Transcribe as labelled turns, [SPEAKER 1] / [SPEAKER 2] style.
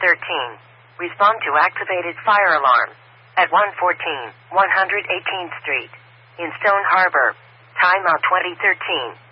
[SPEAKER 1] Respond to activated fire alarm at 114 118th Street in Stone Harbor. Timeout 2013.